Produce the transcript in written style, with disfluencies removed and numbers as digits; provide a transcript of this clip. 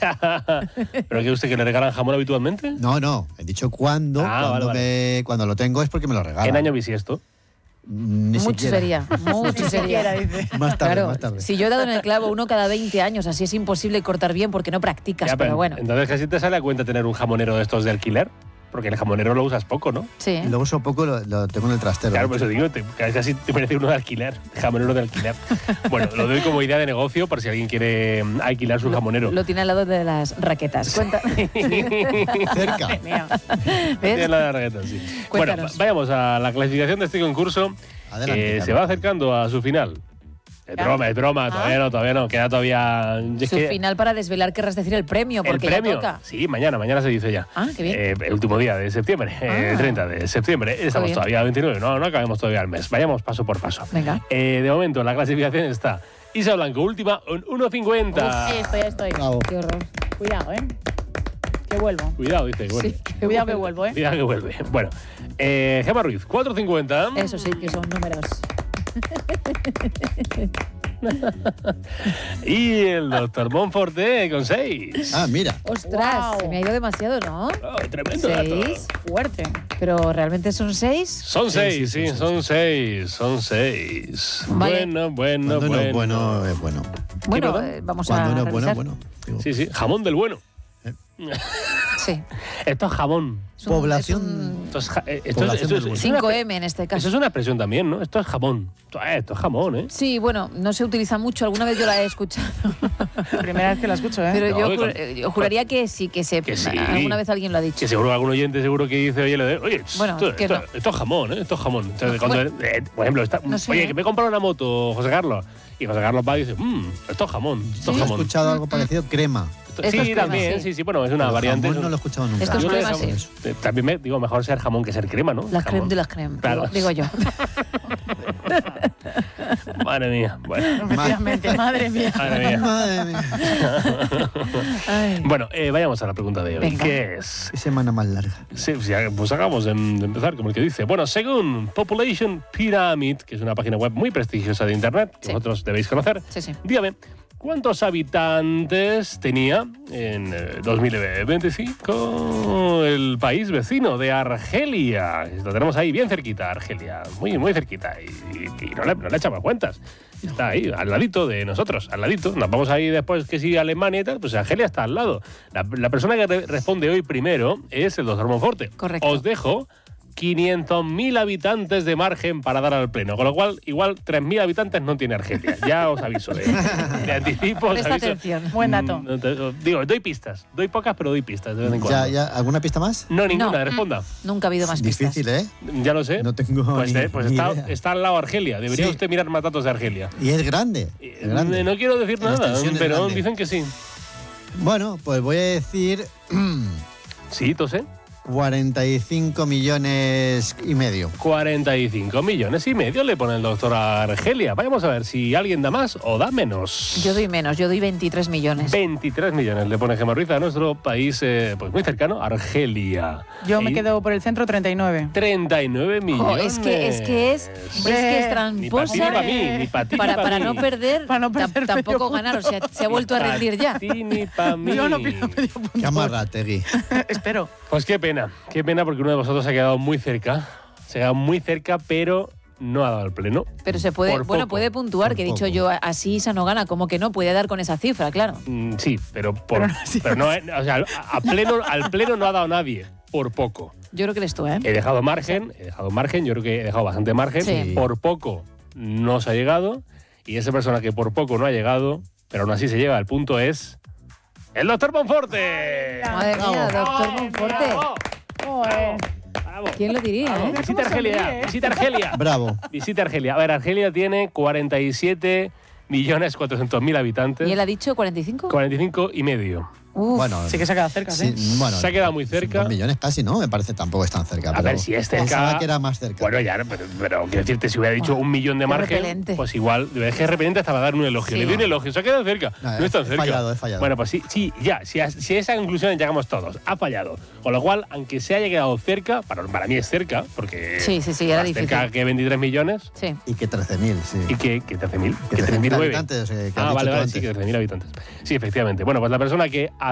¿Pero que usted que le regalan jamón habitualmente? No. He dicho cuando. Cuando lo tengo es porque me lo regalan. ¿En año bisiesto? Mucho sería. Dice. Más tarde, Claro, más tarde. si yo he dado en el clavo uno cada 20 años, así es imposible cortar bien porque no practicas, Ya, pero bueno. Entonces casi te sale a cuenta tener un jamonero de estos de alquiler, porque el jamonero lo usas poco, ¿no? Sí. Lo uso poco, lo tengo en el trastero. Claro, por eso digo, casi te merece uno de alquiler, jamonero de alquiler. Bueno, lo doy como idea de negocio por si alguien quiere alquilar su jamonero. Lo tiene al lado de las raquetas. Cuenta. Cerca. ¿Ves? Tiene la raqueta, sí. Bueno, Cuéntanos. vayamos a la clasificación de este concurso. Adelante, Se va acercando a su final. Es broma, todavía no, queda todavía... Su final para desvelar querrás decir el premio, porque ¿El premio? ya toca. Sí, mañana se dice ya. Ah, qué bien. El último día de septiembre, el 30 de septiembre. Estamos todavía a 29, no acabemos todavía el mes. Vayamos paso por paso. Venga. De momento, la clasificación está Isa Blanco, última, en 1.50. Ya estoy. Bravo. Qué horror. Cuidado, Que vuelvo. Cuidado, dice. Bueno. Sí, Cuidado que vuelvo, Cuidado que vuelve. Bueno, Gemma Ruiz, 4.50. Eso sí que son números. Y el doctor Monforte con 6. Ah, mira. Ostras, Wow. se me ha ido demasiado, ¿no? Oh, tremendo dato. 6. Fuerte. Pero realmente son 6. Son 6, sí, son 6. Vale. Bueno. Cuando uno es bueno, es bueno. Bueno, perdón? vamos Cuando a uno es bueno, revisar. bueno. Digo, Sí, jamón del bueno. Sí. Esto es jamón. Población. Esto es 5M en este Eso caso. es una expresión también, ¿no? Esto es jamón. Esto es jamón, ¿eh? Sí, bueno, no se utiliza mucho. Alguna vez yo la he escuchado. Primera vez que la escucho, Pero No, yo juraría que sí, que sí. Alguna vez alguien lo ha dicho. Que seguro que algún oyente seguro que dice, oye, Bueno, que no. esto es jamón, ¿eh? Esto es jamón. Entonces, No, cuando, por ejemplo, no sé, oye, que me he comprado una moto, José Carlos. Y José Carlos va y dice, esto es jamón, esto es He jamón. escuchado algo parecido, crema. Esto es Sí, crema, también, sí. sí, bueno, es una Pero variante. jamón no lo he escuchado nunca. Esto es Yo crema, le- sí. También digo, mejor ser jamón que ser crema, ¿no? La Jamón. creme de las creme, Claro. digo yo. Madre mía, bueno. Efectivamente, madre mía. Madre mía. Madre mía. Ay. Bueno, vayamos a la pregunta de hoy. Venga. ¿Qué es? Qué semana más larga. Sí, pues acabamos de empezar, como el que dice. Bueno, según Population Pyramid, que es una página web muy prestigiosa de Internet, que Sí. vosotros debéis conocer, Sí. dígame, ¿cuántos habitantes tenía en 2025 el país vecino de Argelia? Lo tenemos ahí bien cerquita, Argelia, muy, muy cerquita, y no le echamos cuentas. Está ahí, al ladito de nosotros, al ladito. Nos vamos ahí después que sí Alemania y tal, pues Argelia está al lado. La persona que responde hoy primero es el doctor Monforte. Correcto. Os dejo 500.000 habitantes de margen para dar al pleno, con lo cual igual 3.000 habitantes no tiene Argelia. Ya os aviso, de anticipo. Os Presta aviso. atención. Buen dato. Digo, doy pistas. Doy pocas, pero doy pistas de vez en cuando. ¿Ya, ¿alguna pista más? No, ninguna, No. responda. Nunca ha habido más pistas. Difícil, ¿eh? Ya lo sé. No tengo Pues, ni está, idea. está al lado Argelia. Debería Sí. usted mirar más datos de Argelia. Y es grande. Es grande. No quiero decir La nada, extensión es pero grande. dicen que sí. Bueno, pues voy a decir Sí, tosé. 45 millones y medio. 45 millones y medio le pone el doctor a Argelia. Vamos a ver si alguien da más o da menos. Yo doy menos, yo doy 23 millones. 23 millones le pone Gemma Ruiz a nuestro país pues muy cercano, Argelia. Yo me Y quedo por el centro 39. 39 Jo, millones. es que es Ni para ti ni tramposa para mí, ni para ti ni para para mí. no perder, Para no perder tampoco medio ganar. O sea, se ha vuelto a rendir ya. Ni ni para mí. Yo no pido medio punto. Qué amarrategui. Espero. Pues qué pena porque uno de vosotros se ha quedado muy cerca. Se ha quedado muy cerca, pero no ha dado el pleno. Pero se puede, Por bueno, poco. puede puntuar, Por que he dicho poco. yo, así Isa no gana, como que no puede dar con esa cifra, claro. Sí, pero Pero no, o sea, al pleno no ha dado nadie, por poco. Yo creo que eres tú, ¿eh? He dejado margen, yo creo que he dejado bastante margen. Sí. Por poco no se ha llegado. Y esa persona que por poco no ha llegado, pero aún así se llega al punto es el doctor Monforte. Madre mía, doctor ¡Bravo! Monforte. Joder. ¡Bravo! ¿Quién lo diría, Bravo. eh? Visita ¿Cómo Argelia, sonríe? visita Argelia. Bravo. Visita Argelia. A ver, Argelia tiene 47.400.000 habitantes. ¿Y él ha dicho 45? 45 y medio. Uf, Bueno, Sí que se ha quedado cerca, sí, ¿sí? bueno, Se ha quedado muy cerca. 2 millones casi, ¿no? Me parece tampoco es tan cerca. A ver, si es cerca. Pensaba que era más cerca. Bueno, ya, pero quiero decirte, si hubiera dicho 1 millón de qué margen, repelente. pues igual, es que repelente hasta va a dar un elogio. Sí. Le doy un elogio, se ha quedado cerca. No, No es tan he cerca. fallado. Bueno, pues sí, ya, si a esa conclusión llegamos todos. Ha fallado. Con lo cual, aunque se haya quedado cerca, para mí es cerca, porque Sí, era más difícil. cerca que 23 millones Sí. Y que 13.000, sí. y que 13.000. Que 13.000 habitantes, que has dicho vale, tú sí, antes. que 13.000 habitantes. Sí, efectivamente. Bueno, pues la persona que